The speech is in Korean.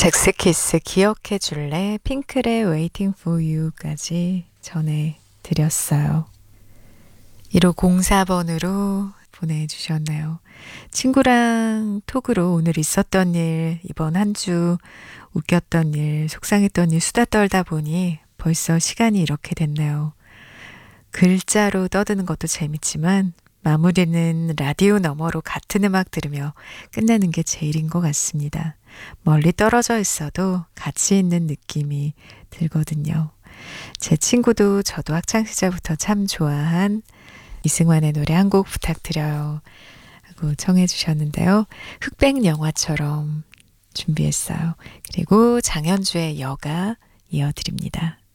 잭스키스 기억해 줄래? 핑클의 Waiting for You까지 전해드렸어요. 1504번으로 보내주셨나요? 친구랑 톡으로 오늘 있었던 일, 이번 한 주 웃겼던 일, 속상했던 일 수다 떨다 보니 벌써 시간이 이렇게 됐네요. 글자로 떠드는 것도 재밌지만 마무리는 라디오 너머로 같은 음악 들으며 끝나는 게 제일인 것 같습니다. 멀리 떨어져 있어도 같이 있는 느낌이 들거든요. 제 친구도 저도 학창시절부터 참 좋아한 이승환의 노래 한 곡 부탁드려요 하고 청해 주셨는데요. 흑백 영화처럼 준비했어요. 그리고 장현주의 여가 이어드립니다.